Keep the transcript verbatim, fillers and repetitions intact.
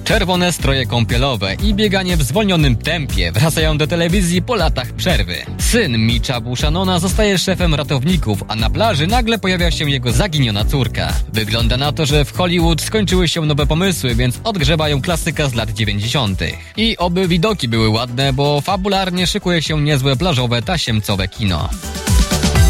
Czerwone stroje kąpielowe i bieganie w zwolnionym tempie wracają do telewizji po latach przerwy. Syn Mitcha Buchanona zostaje szefem ratowników, a na plaży nagle pojawia się jego zaginiona córka. Wygląda na to, że w Hollywood skończyły się nowe pomysły, więc odgrzebają klasyka z lat dziewięćdziesiątych. I oby widoki były ładne, bo fabularnie szykuje się niezłe plażowe, tasiemcowe kino.